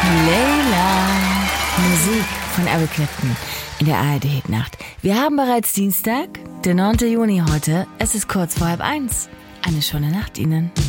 Layla. Musik von Eric Clapton in der ARD-Hitnacht. Wir haben bereits Dienstag, der 9. Juni heute. Es ist kurz vor 12:30. Eine schöne Nacht Ihnen.